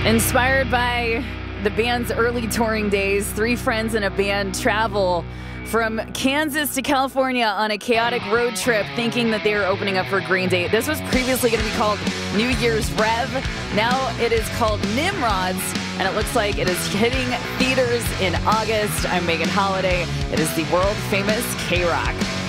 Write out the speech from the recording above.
Inspired by the band's early touring days, three friends in a band travel from Kansas to California on a chaotic road trip thinking that they were opening up for Green Day. This was previously going to be called New Year's Rev. Now it is called Nimrods, and it looks like it is hitting theaters in August. I'm Megan Holiday. It is the world famous K-Rock.